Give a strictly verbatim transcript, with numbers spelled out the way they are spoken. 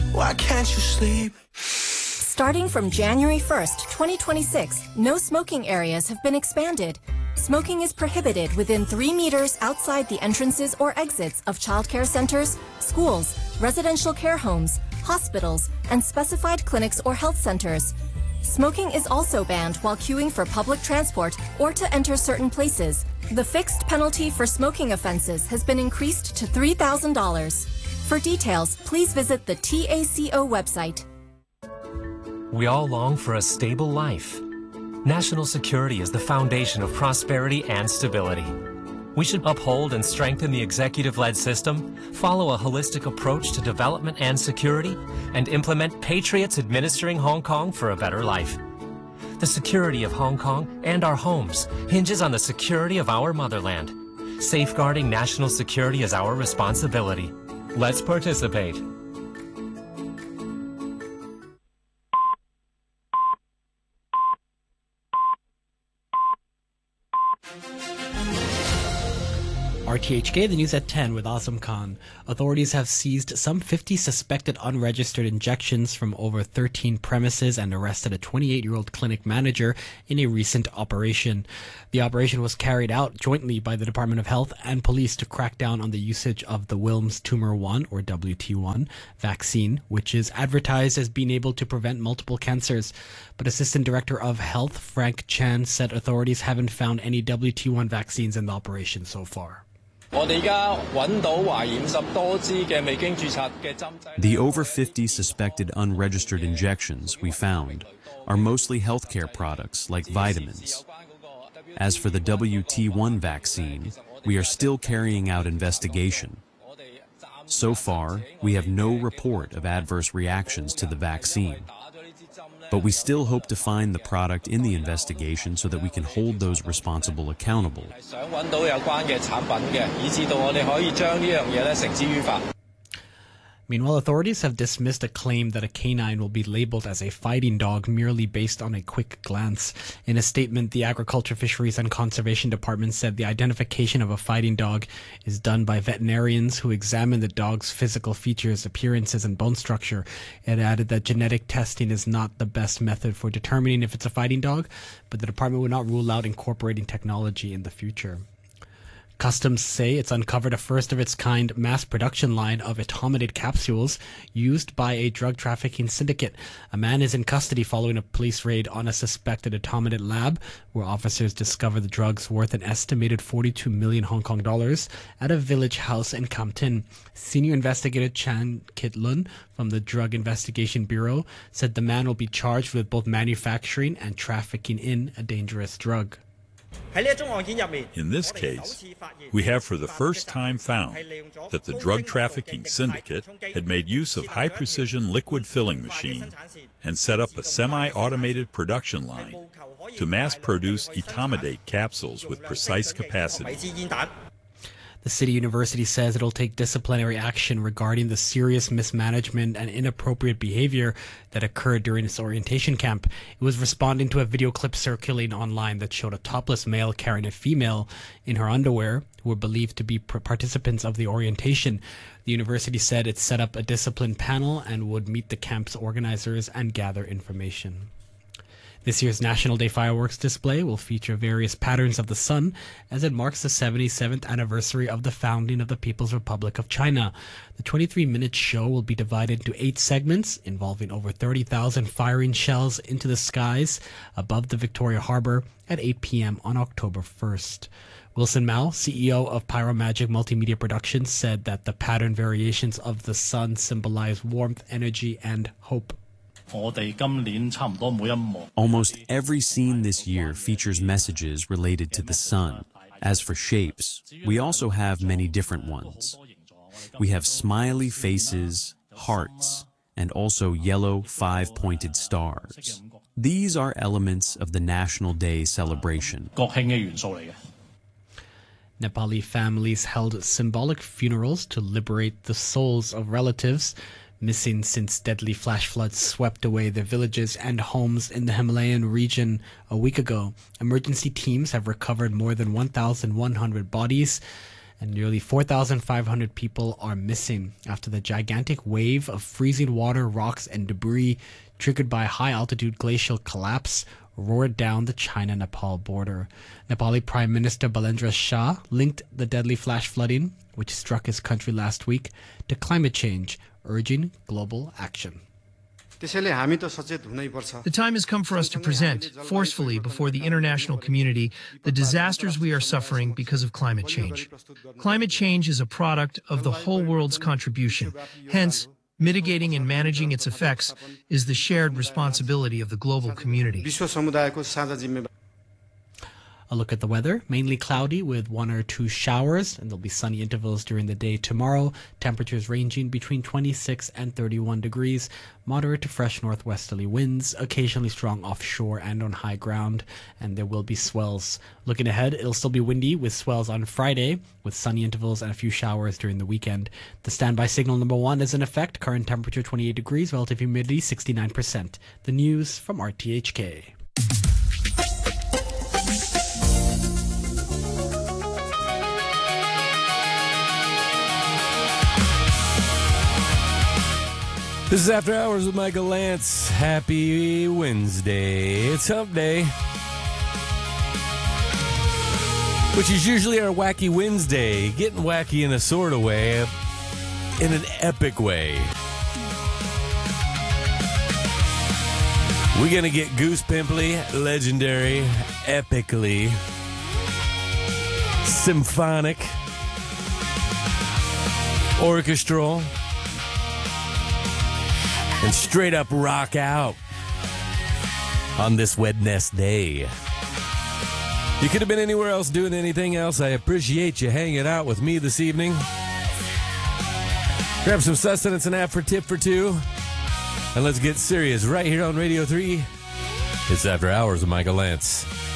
Why can't you sleep? Starting from January first, twenty twenty-six, no smoking areas have been expanded. Smoking is prohibited within three meters outside the entrances or exits of childcare centers, schools, residential care homes, hospitals, and specified clinics or health centers. Smoking is also banned while queuing for public transport or to enter certain places. The fixed penalty for smoking offenses has been increased to three thousand dollars. For details, please visit the T A C O website. We all long for a stable life. National security is the foundation of prosperity and stability. We should uphold and strengthen the executive-led system, follow a holistic approach to development and security, and implement patriots administering Hong Kong for a better life. The security of Hong Kong and our homes hinges on the security of our motherland. Safeguarding national security is our responsibility. Let's participate. R T H K, the news at ten with Azam Khan. Authorities have seized some fifty suspected unregistered injections from over thirteen premises and arrested a twenty-eight-year-old clinic manager in a recent operation. The operation was carried out jointly by the Department of Health and police to crack down on the usage of the Wilms Tumor one, or W T one, vaccine, which is advertised as being able to prevent multiple cancers. But Assistant Director of Health Frank Chan said authorities haven't found any W T one vaccines in the operation so far. The over fifty suspected unregistered injections we found are mostly healthcare products like vitamins. As for the W T one vaccine, we are still carrying out investigation. So far, we have no report of adverse reactions to the vaccine. But we still hope to find the product in the investigation so that we can hold those responsible accountable. Meanwhile, authorities have dismissed a claim that a canine will be labeled as a fighting dog merely based on a quick glance. In a statement, the Agriculture, Fisheries and Conservation Department said the identification of a fighting dog is done by veterinarians who examine the dog's physical features, appearances, and bone structure. It added that genetic testing is not the best method for determining if it's a fighting dog, but the department would not rule out incorporating technology in the future. Customs say it's uncovered a first-of-its-kind mass production line of etomated capsules used by a drug trafficking syndicate. A man is in custody following a police raid on a suspected etomated lab, where officers discovered the drugs worth an estimated forty-two million Hong Kong dollars at a village house in Kam Tin. Senior investigator Chan Kit-lun from the Drug Investigation Bureau said the man will be charged with both manufacturing and trafficking in a dangerous drug. In this case, we have for the first time found that the drug trafficking syndicate had made use of high-precision liquid filling machine and set up a semi-automated production line to mass-produce etomidate capsules with precise capacity. The City University says it'll take disciplinary action regarding the serious mismanagement and inappropriate behavior that occurred during its orientation camp. It was responding to a video clip circulating online that showed a topless male carrying a female in her underwear who were believed to be participants of the orientation. The university said it set up a discipline panel and would meet the camp's organizers and gather information. This year's National Day fireworks display will feature various patterns of the sun as it marks the seventy-seventh anniversary of the founding of the People's Republic of China. The twenty-three minute show will be divided into eight segments involving over thirty thousand firing shells into the skies above the Victoria Harbour at eight p.m. on October first. Wilson Mao, C E O of Pyromagic Multimedia Productions, said that the pattern variations of the sun symbolize warmth, energy, and hope. Almost every scene this year features messages related to the sun. As for shapes, we also have many different ones. We have smiley faces, hearts, and also yellow five-pointed stars. These are elements of the National Day celebration. Nepali families held symbolic funerals to liberate the souls of relatives missing since deadly flash floods swept away their villages and homes in the Himalayan region a week ago. Emergency teams have recovered more than one thousand one hundred bodies, and nearly four thousand five hundred people are missing after the gigantic wave of freezing water, rocks, and debris triggered by high-altitude glacial collapse roared down the China-Nepal border. Nepali Prime Minister Balendra Shah linked the deadly flash flooding, which struck his country last week, to climate change, urging global action. The time has come for us to present, forcefully before the international community, the disasters we are suffering because of climate change. Climate change is a product of the whole world's contribution. Hence, mitigating and managing its effects is the shared responsibility of the global community. A look at the weather, mainly cloudy with one or two showers, and there'll be sunny intervals during the day tomorrow. Temperatures ranging between twenty-six and thirty-one degrees. Moderate to fresh northwesterly winds, occasionally strong offshore and on high ground, and there will be swells. Looking ahead, it'll still be windy with swells on Friday, with sunny intervals and a few showers during the weekend. The standby signal number one is in effect. Current temperature twenty-eight degrees, relative humidity sixty-nine percent. The news from R T H K. This is After Hours with Michael Lance. Happy Wednesday. It's Hump Day, which is usually our Wacky Wednesday. Getting wacky in a sort of way, in an epic way. We're going to get goose pimply, legendary, epically, symphonic, orchestral, and straight up rock out on this Wednesday. You could have been anywhere else doing anything else. I appreciate you hanging out with me this evening. Grab some sustenance and app for tip for two. And let's get serious right here on Radio three. It's After Hours with Michael Lance.